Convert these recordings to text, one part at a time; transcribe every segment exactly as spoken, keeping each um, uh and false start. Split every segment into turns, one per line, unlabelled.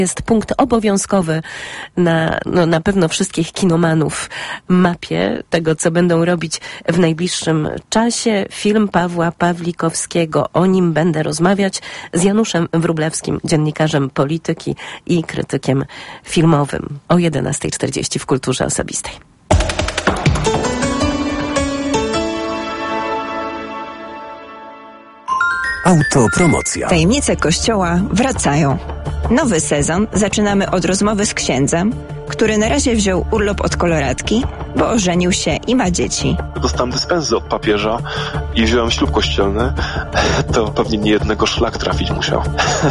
Jest punkt obowiązkowy na, no, na pewno wszystkich kinomanów mapie tego, co będą robić w najbliższym czasie. Film Pawła Pawlikowskiego. O nim będę rozmawiać z Januszem Wróblewskim, dziennikarzem polityki i krytykiem filmowym. O jedenasta czterdzieści w Kulturze Osobistej.
Autopromocja.
Tajemnice Kościoła wracają. Nowy sezon zaczynamy od rozmowy z księdzem, który na razie wziął urlop od koloratki, bo ożenił się i ma dzieci.
Dostałem dyspensy od papieża i wziąłem ślub kościelny. To pewnie nie jednego szlak trafić musiał.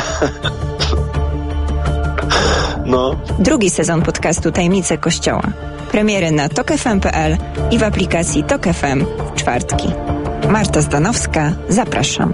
No.
Drugi sezon podcastu Tajemnice Kościoła. Premiery na tok f m kropka p l i w aplikacji Tok F M w czwartki. Marta Zdanowska, zapraszam.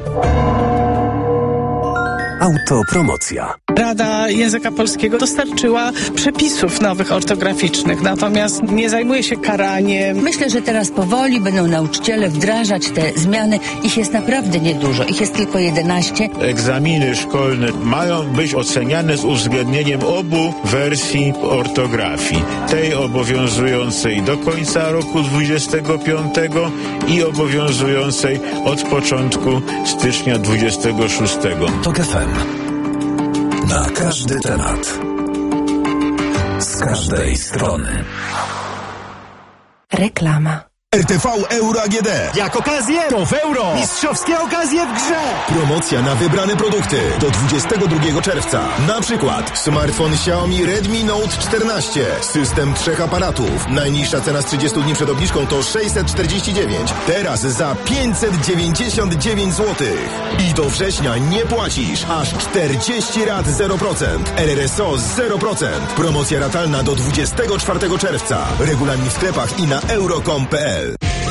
Autopromocja.
Rada Języka Polskiego dostarczyła przepisów nowych ortograficznych, natomiast nie zajmuje się karaniem.
Myślę, że teraz powoli będą nauczyciele wdrażać te zmiany. Ich jest naprawdę niedużo. Ich jest tylko jedenaście.
Egzaminy szkolne mają być oceniane z uwzględnieniem obu wersji ortografii. Tej obowiązującej do końca roku dwudziestego piątego i obowiązującej od początku stycznia dwudziestego szóstego.
Tok F M. Na każdy temat. Z każdej strony.
Reklama.
R T V Euro A G D.
Jak okazję, to w euro. Mistrzowskie okazje w grze.
Promocja na wybrane produkty do dwudziestego drugiego czerwca. Na przykład smartfon Xiaomi Redmi Note czternaście. System trzech aparatów. Najniższa cena z trzydziestu dni przed obniżką to sześćset czterdzieści dziewięć. Teraz za pięćset dziewięćdziesiąt dziewięć złotych. I do września nie płacisz. Aż czterdzieści rat zero procent. R R S O zero procent. Promocja ratalna do dwudziestego czwartego czerwca. Regulamin w sklepach i na euro kropka com kropka p l.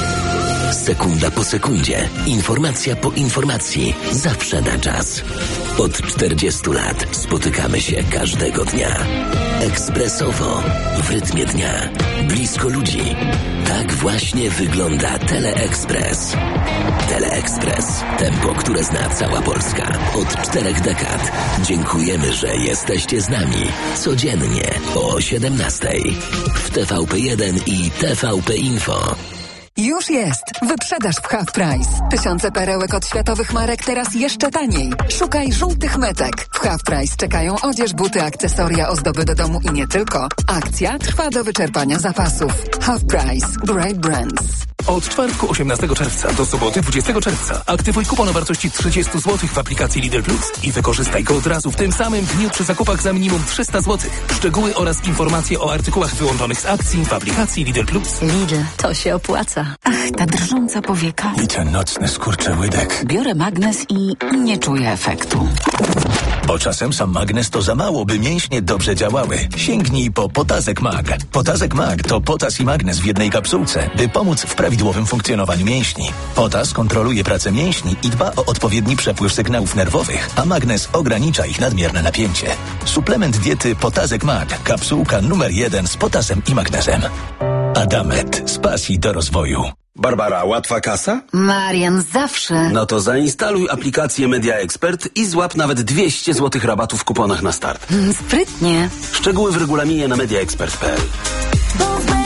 Sekunda po sekundzie. Informacja po informacji. Zawsze na czas. Od czterdziestu lat spotykamy się każdego dnia. Ekspresowo, w rytmie dnia. Blisko ludzi. Tak właśnie wygląda Teleekspres. Teleekspres. Tempo, które zna cała Polska. Od czterech dekad. Dziękujemy, że jesteście z nami. Codziennie o siedemnastej. W T V P jeden i T V P Info.
Już jest! Wyprzedaż w Half Price. Tysiące perełek od światowych marek teraz jeszcze taniej. Szukaj żółtych metek. W Half Price czekają odzież, buty, akcesoria, ozdoby do domu i nie tylko. Akcja trwa do wyczerpania zapasów. Half Price. Great Brands.
Od czwartku osiemnastego czerwca do soboty dwudziestego czerwca aktywuj kupon o wartości trzydzieści złotych w aplikacji Lidl Plus i wykorzystaj go od razu w tym samym dniu przy zakupach za minimum trzysta złotych. Szczegóły oraz informacje o artykułach wyłączonych z akcji w aplikacji Lidl Plus.
Lidl, to się opłaca.
Ach, ta drżąca powieka.
I ten nocny skurczyłydek.
Biorę magnes i nie czuję efektu.
Bo czasem sam magnes to za mało, by mięśnie dobrze działały. Sięgnij po Potazek Mag. Potazek Mag to potas i magnes w jednej kapsułce, by pomóc w prawidłowym funkcjonowaniu mięśni. Potas kontroluje pracę mięśni i dba o odpowiedni przepływ sygnałów nerwowych, a magnes ogranicza ich nadmierne napięcie. Suplement diety Potazek Mag. Kapsułka numer jeden z potasem i magnesem. Adamet. Z pasji do rozwoju.
Barbara, łatwa kasa?
Marian, zawsze.
No to zainstaluj aplikację Media Expert i złap nawet dwieście złotych rabatu w kuponach na start.
Mm, sprytnie.
Szczegóły w regulaminie na media expert kropka p l.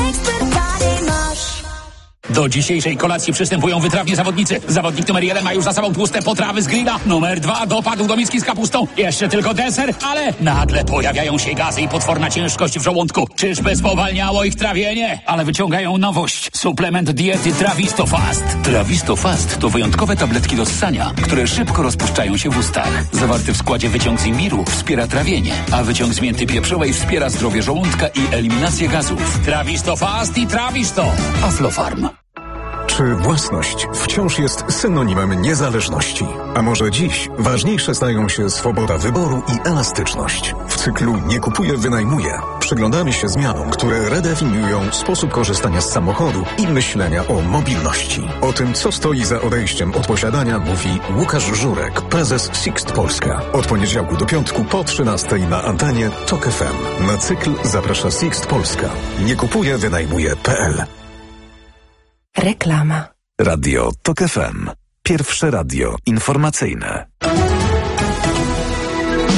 Do dzisiejszej kolacji przystępują wytrawni zawodnicy. Zawodnik numer jeden ma już za sobą tłuste potrawy z grilla. Numer dwa dopadł do miski z kapustą. Jeszcze tylko deser, ale nagle pojawiają się gazy i potworna ciężkość w żołądku. Czyżby spowalniało ich trawienie? Ale wyciągają nowość. Suplement diety Trawisto Fast. Trawisto Fast to wyjątkowe tabletki do ssania, które szybko rozpuszczają się w ustach. Zawarty w składzie wyciąg z imbiru wspiera trawienie, a wyciąg z mięty pieprzowej wspiera zdrowie żołądka i eliminację gazów. Trawisto Fast i Trawisto. Aflofarm.
Czy własność wciąż jest synonimem niezależności? A może dziś ważniejsze stają się swoboda wyboru i elastyczność? W cyklu Nie kupuję, wynajmuję przyglądamy się zmianom, które redefiniują sposób korzystania z samochodu i myślenia o mobilności. O tym, co stoi za odejściem od posiadania, mówi Łukasz Żurek, prezes Sixt Polska. Od poniedziałku do piątku po trzynastej na antenie Tok F M. Na cykl zaprasza Sixt Polska. Nie kupuję, wynajmuję kropka p l.
Reklama.
Radio Tok F M. Pierwsze radio informacyjne.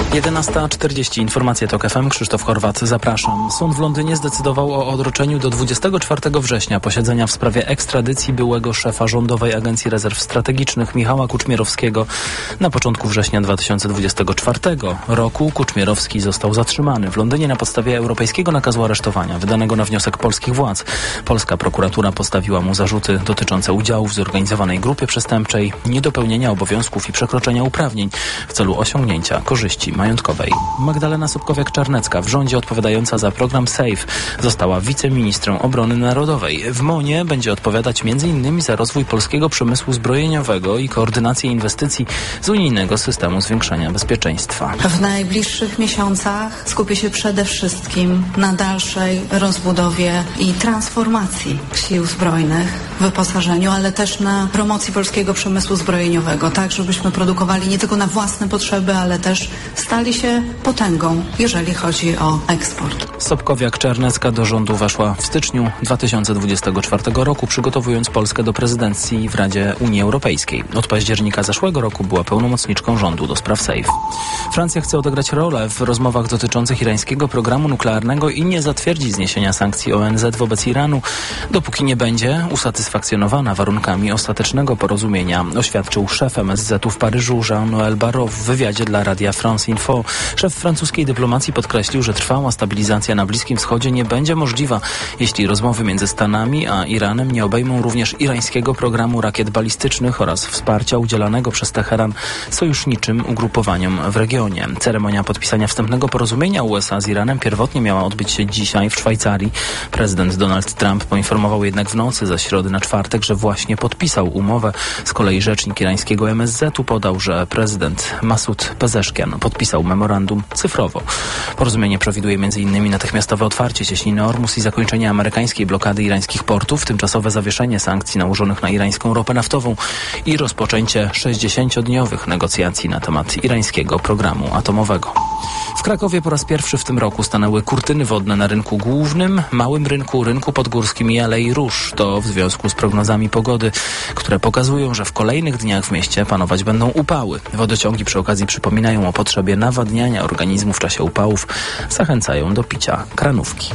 jedenasta czterdzieści. Informacje TOK F M. Krzysztof Horwat, zapraszam. Sąd w Londynie zdecydował o odroczeniu do dwudziestego czwartego września posiedzenia w sprawie ekstradycji byłego szefa Rządowej Agencji Rezerw Strategicznych Michała Kuczmierowskiego. Na początku września dwa tysiące dwudziestego czwartego roku Kuczmierowski został zatrzymany w Londynie na podstawie europejskiego nakazu aresztowania, wydanego na wniosek polskich władz. Polska prokuratura postawiła mu zarzuty dotyczące udziału w zorganizowanej grupie przestępczej, niedopełnienia obowiązków i przekroczenia uprawnień w celu osiągnięcia korzyści majątkowej. Magdalena Sobkowiak-Czarnecka w rządzie odpowiadająca za program SAFE została wiceministrą obrony narodowej. W M O N-ie będzie odpowiadać między innymi za rozwój polskiego przemysłu zbrojeniowego i koordynację inwestycji z unijnego systemu zwiększania bezpieczeństwa.
W najbliższych miesiącach skupię się przede wszystkim na dalszej rozbudowie i transformacji sił zbrojnych, wyposażeniu, ale też na promocji polskiego przemysłu zbrojeniowego, tak żebyśmy produkowali nie tylko na własne potrzeby, ale też stali się potęgą, jeżeli chodzi o eksport.
Sobkowiak-Czarnecka do rządu weszła w styczniu dwa tysiące dwudziestego czwartego roku, przygotowując Polskę do prezydencji w Radzie Unii Europejskiej. Od października zeszłego roku była pełnomocniczką rządu do spraw SAFE. Francja chce odegrać rolę w rozmowach dotyczących irańskiego programu nuklearnego i nie zatwierdzi zniesienia sankcji O N Z wobec Iranu, dopóki nie będzie usatysfakcjonowana warunkami ostatecznego porozumienia, oświadczył szef M S Z-u w Paryżu Jean-Noël Barrot w wywiadzie dla Radia France Info. Szef francuskiej dyplomacji podkreślił, że trwała stabilizacja na Bliskim Wschodzie nie będzie możliwa, jeśli rozmowy między Stanami a Iranem nie obejmą również irańskiego programu rakiet balistycznych oraz wsparcia udzielanego przez Teheran sojuszniczym ugrupowaniom w regionie. Ceremonia podpisania wstępnego porozumienia U S A z Iranem pierwotnie miała odbyć się dzisiaj w Szwajcarii. Prezydent Donald Trump poinformował jednak w nocy ze środy na czwartek, że właśnie podpisał umowę. Z kolei rzecznik irańskiego M S Z-u podał, że prezydent Masud Pezeszkian podpisał memorandum cyfrowo. Porozumienie przewiduje m.in. natychmiastowe otwarcie cieśniny Ormus i zakończenie amerykańskiej blokady irańskich portów, tymczasowe zawieszenie sankcji nałożonych na irańską ropę naftową i rozpoczęcie sześćdziesięciodniowych negocjacji na temat irańskiego programu atomowego. W Krakowie po raz pierwszy w tym roku stanęły kurtyny wodne na rynku głównym, małym rynku, rynku podgórskim i Alei Róż. To w związku z prognozami pogody, które pokazują, że w kolejnych dniach w mieście panować będą upały. Wodociągi przy okazji przypominają o potrzebie nawadniania organizmu w czasie upałów. Zachęcają do picia kranówki.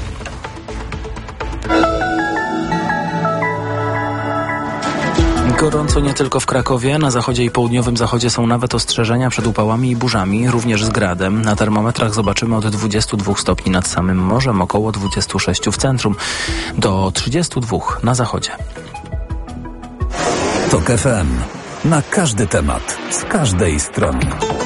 Gorąco nie tylko w Krakowie. Na zachodzie i południowym zachodzie są nawet ostrzeżenia przed upałami i burzami, również z gradem. Na termometrach zobaczymy od dwudziestu dwóch stopni nad samym morzem, około dwudziestu sześciu w centrum, do trzydziestu dwóch na zachodzie.
TOK F M. Na każdy temat, z każdej strony.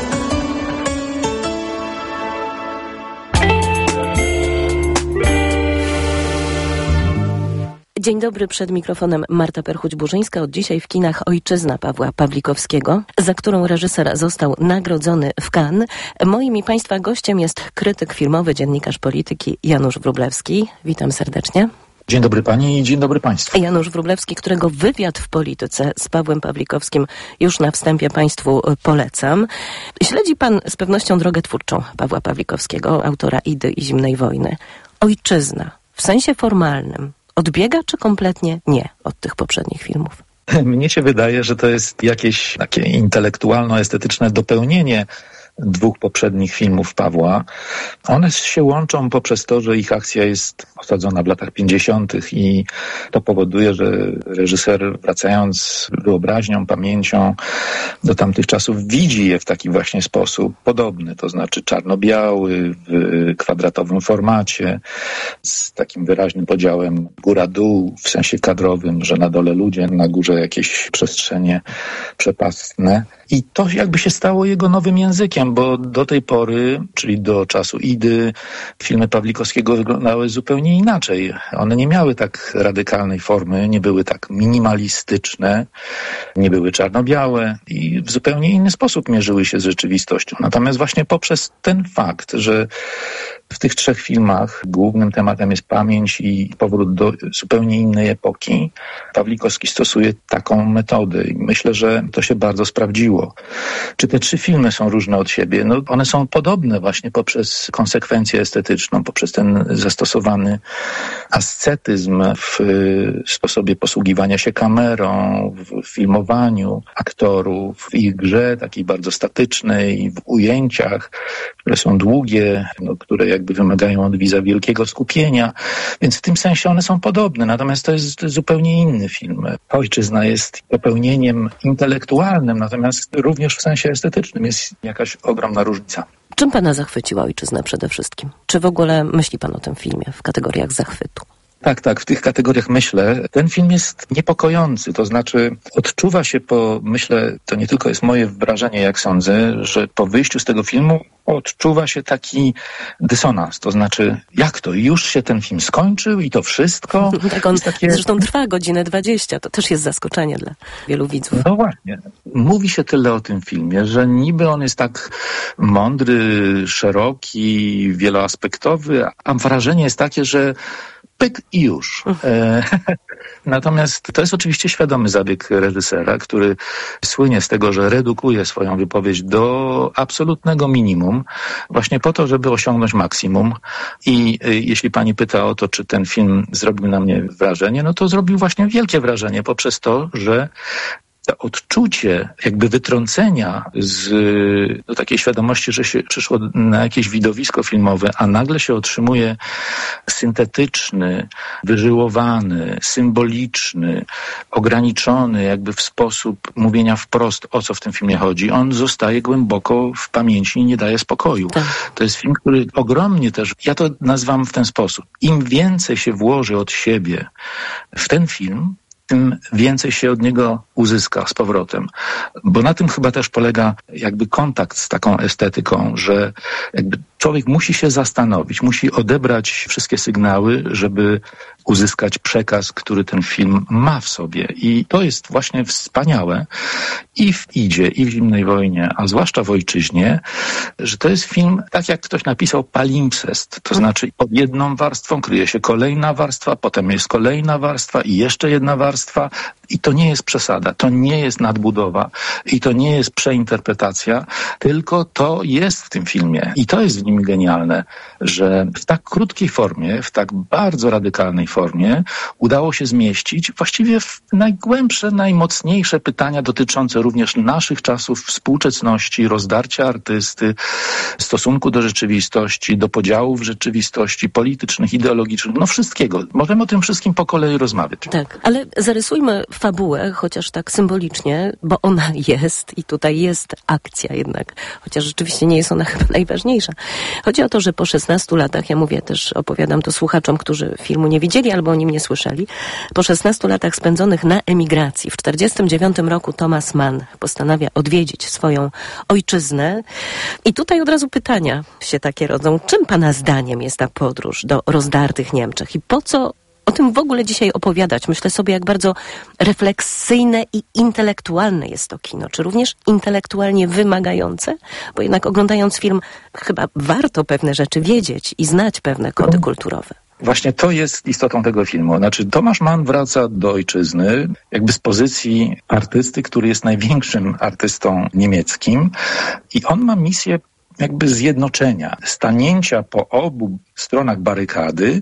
Dzień dobry, przed mikrofonem Marta Perchuć-Burzyńska. Od dzisiaj w kinach Ojczyzna Pawła Pawlikowskiego, za którą reżyser został nagrodzony w Cannes. Moim i Państwa gościem jest krytyk filmowy, dziennikarz polityki Janusz Wróblewski. Witam serdecznie.
Dzień dobry Pani i dzień dobry Państwu.
Janusz Wróblewski, którego wywiad w Polityce z Pawłem Pawlikowskim już na wstępie Państwu polecam. Śledzi Pan z pewnością drogę twórczą Pawła Pawlikowskiego, autora Idy i Zimnej Wojny. Ojczyzna w sensie formalnym odbiega czy kompletnie nie od tych poprzednich filmów?
Mnie się wydaje, że to jest jakieś takie intelektualno-estetyczne dopełnienie dwóch poprzednich filmów Pawła. One się łączą poprzez to, że ich akcja jest osadzona w latach pięćdziesiątych i to powoduje, że reżyser, wracając wyobraźnią, pamięcią do tamtych czasów, widzi je w taki właśnie sposób podobny, to znaczy czarno-biały, w kwadratowym formacie, z takim wyraźnym podziałem góra-dół, w sensie kadrowym, że na dole ludzie, na górze jakieś przestrzenie przepastne. I to jakby się stało jego nowym językiem, bo do tej pory, czyli do czasu Idy, filmy Pawlikowskiego wyglądały zupełnie inaczej. One nie miały tak radykalnej formy, nie były tak minimalistyczne, nie były czarno-białe i w zupełnie inny sposób mierzyły się z rzeczywistością. Natomiast właśnie poprzez ten fakt, że W tych trzech filmach głównym tematem jest pamięć i powrót do zupełnie innej epoki. Pawlikowski stosuje taką metodę i myślę, że to się bardzo sprawdziło. Czy te trzy filmy są różne od siebie? No, one są podobne właśnie poprzez konsekwencję estetyczną, poprzez ten zastosowany ascetyzm w sposobie posługiwania się kamerą, w filmowaniu aktorów, w ich grze takiej bardzo statycznej, w ujęciach, które są długie, no, które jakby wymagają od widza wielkiego skupienia, więc w tym sensie one są podobne, natomiast to jest zupełnie inny film. Ojczyzna jest dopełnieniem intelektualnym, natomiast również w sensie estetycznym jest jakaś ogromna różnica.
Czym pana zachwyciła Ojczyzna przede wszystkim? Czy w ogóle myśli pan o tym filmie w kategoriach zachwytu?
Tak, tak, w tych kategoriach myślę. Ten film jest niepokojący, to znaczy odczuwa się po, myślę, to nie tylko jest moje wrażenie, jak sądzę, że po wyjściu z tego filmu odczuwa się taki dysonans, to znaczy jak to, już się ten film skończył i to wszystko?
Tak, on
takie...
zresztą trwa godzinę dwadzieścia, to też jest zaskoczenie dla wielu widzów.
No właśnie, mówi się tyle o tym filmie, że niby on jest tak mądry, szeroki, wieloaspektowy, a wrażenie jest takie, że pyk i już. E, natomiast to jest oczywiście świadomy zabieg reżysera, który słynie z tego, że redukuje swoją wypowiedź do absolutnego minimum, właśnie po to, żeby osiągnąć maksimum. I e, jeśli pani pyta o to, czy ten film zrobił na mnie wrażenie, no to zrobił właśnie wielkie wrażenie poprzez to, że to odczucie jakby wytrącenia z do takiej świadomości, że się przyszło na jakieś widowisko filmowe, a nagle się otrzymuje syntetyczny, wyżyłowany, symboliczny, ograniczony jakby w sposób mówienia wprost, o co w tym filmie chodzi. On zostaje głęboko w pamięci i nie daje spokoju. Tak. To jest film, który ogromnie też, ja to nazywam w ten sposób, im więcej się włoży od siebie w ten film, tym więcej się od niego uzyska z powrotem. Bo na tym chyba też polega jakby kontakt z taką estetyką, że jakby człowiek musi się zastanowić, musi odebrać wszystkie sygnały, żeby uzyskać przekaz, który ten film ma w sobie. I to jest właśnie wspaniałe i w Idzie, i w Zimnej wojnie, a zwłaszcza w Ojczyźnie, że to jest film, tak jak ktoś napisał, palimpsest. To znaczy pod jedną warstwą kryje się kolejna warstwa, potem jest kolejna warstwa i jeszcze jedna warstwa. I to nie jest przesada, to nie jest nadbudowa i to nie jest przeinterpretacja, tylko to jest w tym filmie. I to jest w nim genialne, że w tak krótkiej formie, w tak bardzo radykalnej formie udało się zmieścić właściwie w najgłębsze, najmocniejsze pytania dotyczące również naszych czasów, współczesności, rozdarcia artysty, stosunku do rzeczywistości, do podziałów rzeczywistości politycznych, ideologicznych, no wszystkiego. Możemy o tym wszystkim po kolei rozmawiać.
Tak, ale zarysujmy fabułę, chociaż tak symbolicznie, bo ona jest i tutaj jest akcja jednak, chociaż rzeczywiście nie jest ona chyba najważniejsza. Chodzi o to, że po szesnastu latach, ja mówię też, opowiadam to słuchaczom, którzy filmu nie widzieli albo o nim nie słyszeli, po szesnastu latach spędzonych na emigracji, w czterdziestym dziewiątym roku Thomas Mann postanawia odwiedzić swoją ojczyznę i tutaj od razu pytania się takie rodzą. Czym pana zdaniem jest ta podróż do rozdartych Niemczech i po co o tym w ogóle dzisiaj opowiadać? Myślę sobie, jak bardzo refleksyjne i intelektualne jest to kino. Czy również intelektualnie wymagające? Bo jednak oglądając film chyba warto pewne rzeczy wiedzieć i znać pewne kody kulturowe.
Właśnie to jest istotą tego filmu. Znaczy Thomas Mann wraca do ojczyzny jakby z pozycji artysty, który jest największym artystą niemieckim i on ma misję jakby zjednoczenia, stanięcia po obu stronach barykady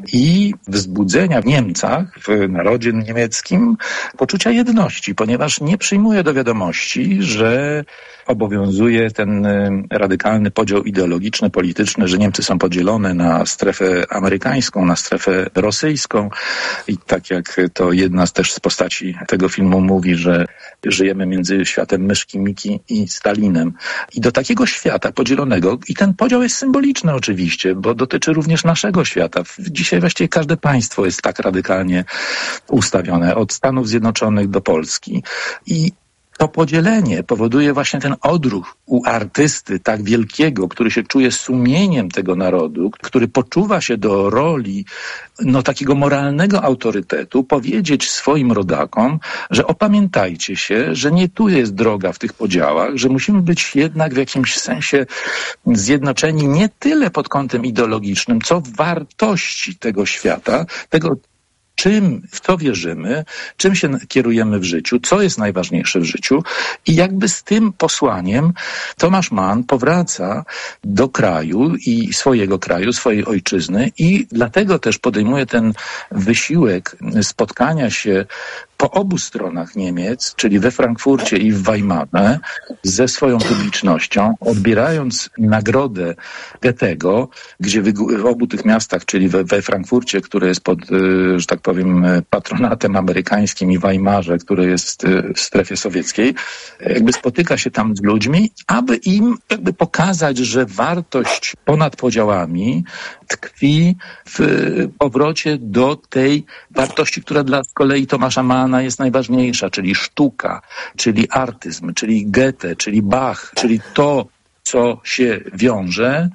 i wzbudzenia w Niemcach, w narodzie niemieckim poczucia jedności, ponieważ nie przyjmuje do wiadomości, że obowiązuje ten radykalny podział ideologiczny, polityczny, że Niemcy są podzielone na strefę amerykańską, na strefę rosyjską i tak jak to jedna z też z postaci tego filmu mówi, że żyjemy między światem myszki Miki i Stalinem. I do takiego świata podzielonego, i ten podział jest symboliczny oczywiście, bo dotyczy również naszego świata. Dzisiaj właściwie każde państwo jest tak radykalnie ustawione, od Stanów Zjednoczonych do Polski. I To podzielenie powoduje właśnie ten odruch u artysty tak wielkiego, który się czuje sumieniem tego narodu, który poczuwa się do roli no, takiego moralnego autorytetu, powiedzieć swoim rodakom, że opamiętajcie się, że nie tu jest droga w tych podziałach, że musimy być jednak w jakimś sensie zjednoczeni nie tyle pod kątem ideologicznym, co w wartości tego świata, tego czym, w co wierzymy, czym się kierujemy w życiu, co jest najważniejsze w życiu i jakby z tym posłaniem Tomasz Mann powraca do kraju i swojego kraju, swojej ojczyzny i dlatego też podejmuje ten wysiłek spotkania się po obu stronach Niemiec, czyli we Frankfurcie i w Weimarze, ze swoją publicznością, odbierając nagrodę Goethego, gdzie w obu tych miastach, czyli we, we Frankfurcie, które jest pod, że tak powiem, patronatem amerykańskim i Weimarze, który jest w strefie sowieckiej, jakby spotyka się tam z ludźmi, aby im jakby pokazać, że wartość ponad podziałami tkwi w powrocie do tej wartości, która dla z kolei Tomasza Manna jest najważniejsza, czyli sztuka, czyli artyzm, czyli Goethe, czyli Bach, czyli to, co się wiąże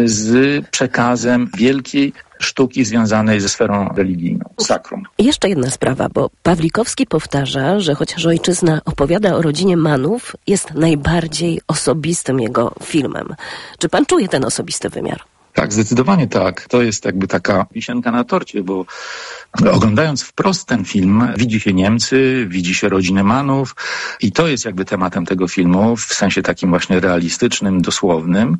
z przekazem wielkiej sztuki związanej ze sferą religijną, sakrum.
Jeszcze jedna sprawa, bo Pawlikowski powtarza, że chociaż Ojczyzna opowiada o rodzinie Mannów, jest najbardziej osobistym jego filmem. Czy pan czuje ten osobisty wymiar?
Tak, zdecydowanie tak. To jest jakby taka wisienka na torcie, bo oglądając wprost ten film, widzi się Niemcy, widzi się rodzinę Mannów i to jest jakby tematem tego filmu w sensie takim właśnie realistycznym, dosłownym,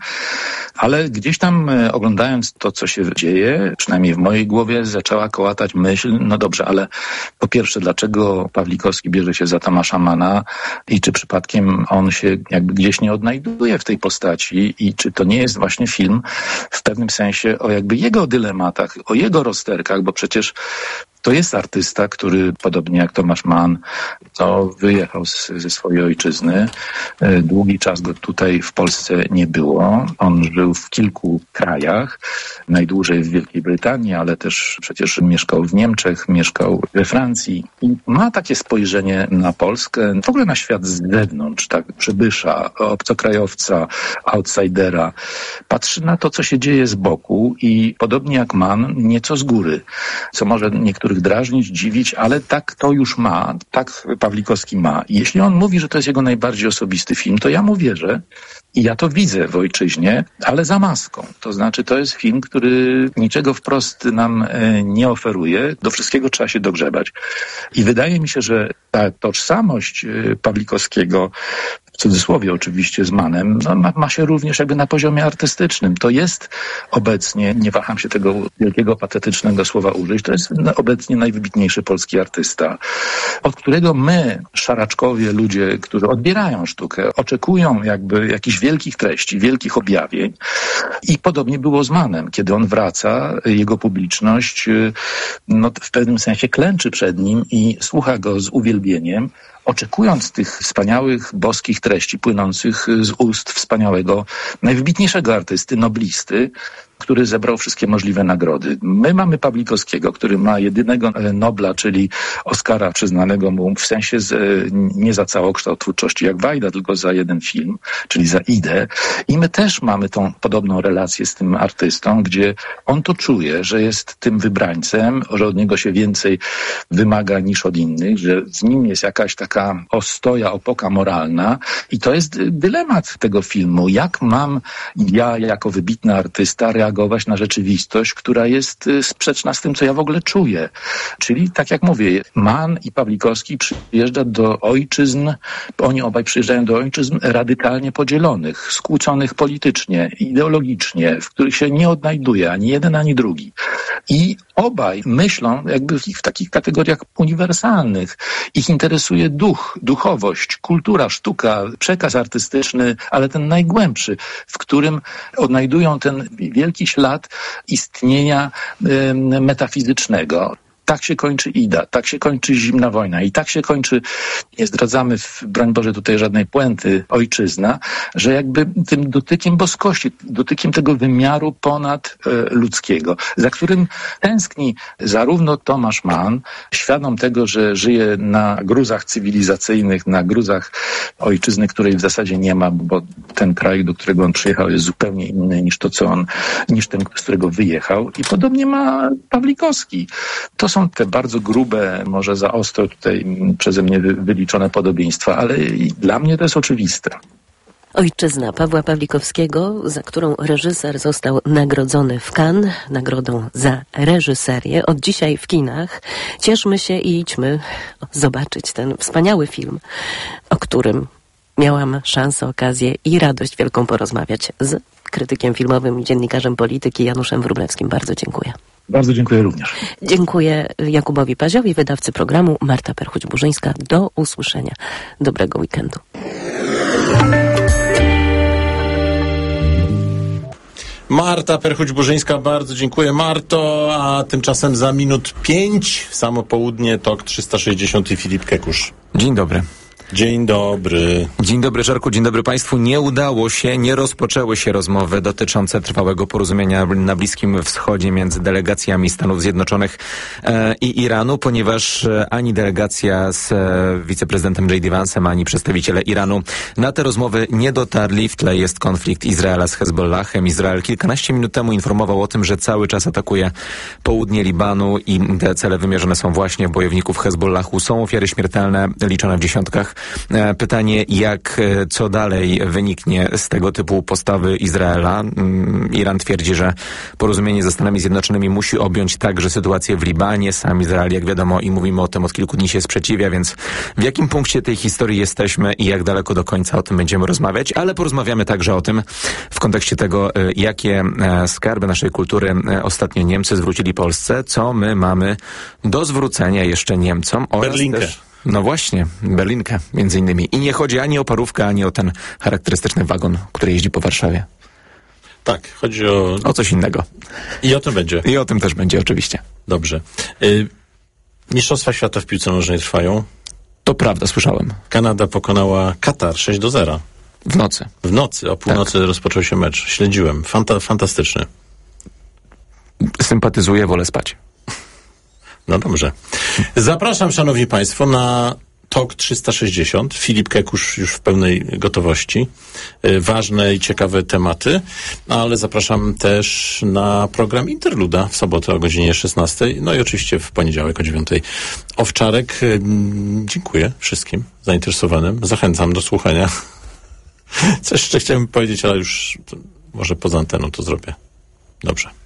ale gdzieś tam oglądając to, co się dzieje, przynajmniej w mojej głowie zaczęła kołatać myśl, no dobrze, ale po pierwsze, dlaczego Pawlikowski bierze się za Tomasza Manna i czy przypadkiem on się jakby gdzieś nie odnajduje w tej postaci i czy to nie jest właśnie film w pewnym sensie o jakby jego dylematach, o jego rozterkach, bo przecież to jest artysta, który podobnie jak Tomasz Mann to wyjechał z, ze swojej ojczyzny. Długi czas go tutaj w Polsce nie było. On żył w kilku krajach, najdłużej w Wielkiej Brytanii, ale też przecież mieszkał w Niemczech, mieszkał we Francji. I ma takie spojrzenie na Polskę, w ogóle na świat z zewnątrz, tak, przybysza, obcokrajowca, outsidera. Patrzy na to, co się dzieje z boku i podobnie jak Mann, nieco z góry, co może niektórych drażnić, dziwić, ale tak to już ma, tak Pawlikowski ma. I jeśli on mówi, że to jest jego najbardziej osobisty film, to ja mu wierzę i ja to widzę w Ojczyźnie, ale za maską. To znaczy to jest film, który niczego wprost nam nie oferuje, do wszystkiego trzeba się dogrzebać. I wydaje mi się, że ta tożsamość Pawlikowskiego, w cudzysłowie oczywiście z Mannem, no, ma, ma się również jakby na poziomie artystycznym. To jest obecnie, nie waham się tego wielkiego patetycznego słowa użyć, to jest obecnie najwybitniejszy polski artysta, od którego my, szaraczkowie, ludzie, którzy odbierają sztukę, oczekują jakby jakichś wielkich treści, wielkich objawień. I podobnie było z Mannem. Kiedy on wraca, jego publiczność no, w pewnym sensie klęczy przed nim i słucha go z uwielbieniem, oczekując tych wspaniałych, boskich treści płynących z ust wspaniałego, najwybitniejszego artysty, noblisty, który zebrał wszystkie możliwe nagrody. My mamy Pawlikowskiego, który ma jedynego Nobla, czyli Oscara przyznanego mu w sensie z, nie za całokształt twórczości jak Wajda, tylko za jeden film, czyli za Idę. I my też mamy tą podobną relację z tym artystą, gdzie on to czuje, że jest tym wybrańcem, że od niego się więcej wymaga niż od innych, że z nim jest jakaś taka ostoja, opoka moralna i to jest dylemat tego filmu. Jak mam ja jako wybitny artysta reagować na rzeczywistość, która jest sprzeczna z tym, co ja w ogóle czuję. Czyli, tak jak mówię, Mann i Pawlikowski przyjeżdża do ojczyzn, oni obaj przyjeżdżają do ojczyzn radykalnie podzielonych, skłóconych politycznie, ideologicznie, w których się nie odnajduje ani jeden, ani drugi. I obaj myślą jakby w, w takich kategoriach uniwersalnych. Ich interesuje duch, duchowość, kultura, sztuka, przekaz artystyczny, ale ten najgłębszy, w którym odnajdują ten wielki ślad istnienia y, metafizycznego. tak się kończy Ida, tak się kończy Zimna wojna i tak się kończy, nie zdradzamy, w, broń Boże, tutaj żadnej puenty, ojczyzna, że jakby tym dotykiem boskości, dotykiem tego wymiaru ponad e, ludzkiego, za którym tęskni zarówno Tomasz Mann, świadom tego, że żyje na gruzach cywilizacyjnych, na gruzach ojczyzny, której w zasadzie nie ma, bo ten kraj, do którego on przyjechał, jest zupełnie inny niż to, co on, niż ten, z którego wyjechał. I podobnie ma Pawlikowski. To są te bardzo grube, może za ostro tutaj przeze mnie wyliczone podobieństwa, ale dla mnie to jest oczywiste.
Ojczyzna Pawła Pawlikowskiego, za którą reżyser został nagrodzony w Cannes, nagrodą za reżyserię. Od dzisiaj w kinach. Cieszmy się i idźmy zobaczyć ten wspaniały film, o którym miałam szansę, okazję i radość wielką porozmawiać z krytykiem filmowym i dziennikarzem polityki Januszem Wróblewskim. Bardzo dziękuję.
Bardzo dziękuję również.
Dziękuję Jakubowi Paziowi, wydawcy programu. Marta Perchuć-Burzyńska. Do usłyszenia. Dobrego weekendu.
Marta Perchuć-Burzyńska, bardzo dziękuję, Marto, a tymczasem za minut pięć, samo południe, Tok trzysta sześćdziesiąt i Filip Kekusz.
Dzień dobry.
Dzień dobry.
Dzień dobry, Żarku, dzień dobry Państwu. Nie udało się, nie rozpoczęły się rozmowy dotyczące trwałego porozumienia na Bliskim Wschodzie między delegacjami Stanów Zjednoczonych e, i Iranu, ponieważ e, ani delegacja z e, wiceprezydentem J D Vance'em, ani przedstawiciele Iranu na te rozmowy nie dotarli. W tle jest konflikt Izraela z Hezbollahem. Izrael kilkanaście minut temu informował o tym, że cały czas atakuje południe Libanu i te cele wymierzone są właśnie w bojowników Hezbollahu. Są ofiary śmiertelne, liczone w dziesiątkach. Pytanie, jak, co dalej wyniknie z tego typu postawy Izraela. Iran twierdzi, że porozumienie ze Stanami Zjednoczonymi musi objąć także sytuację w Libanie. Sam Izrael, jak wiadomo, i mówimy o tym od kilku dni, się sprzeciwia, więc w jakim punkcie tej historii jesteśmy i jak daleko do końca o tym będziemy rozmawiać, ale porozmawiamy także o tym w kontekście tego, jakie skarby naszej kultury ostatnio Niemcy zwrócili Polsce, co my mamy do zwrócenia jeszcze Niemcom oraz
Berlinkę.
Też No właśnie, Berlinkę między innymi. I nie chodzi ani o parówkę, ani o ten charakterystyczny wagon, który jeździ po Warszawie.
Tak, chodzi o...
O coś innego.
I o tym będzie.
I o tym też będzie, oczywiście.
Dobrze. Y- Mistrzostwa świata w piłce nożnej trwają.
To prawda, słyszałem.
Kanada pokonała Katar sześć do zera.
W nocy.
W nocy, o północy tak. Rozpoczął się mecz. Śledziłem. Fanta- fantastyczny.
Sympatyzuję, wolę spać.
No dobrze. Zapraszam, szanowni państwo, na Tok trzysta sześćdziesiąt. Filip Kekusz już w pełnej gotowości. Ważne i ciekawe tematy, ale zapraszam też na program Interluda w sobotę o godzinie szesnastej. No i oczywiście w poniedziałek o dziewiątej. Owczarek. Dziękuję wszystkim zainteresowanym. Zachęcam do słuchania. Coś jeszcze chciałem powiedzieć, ale już może poza anteną to zrobię. Dobrze.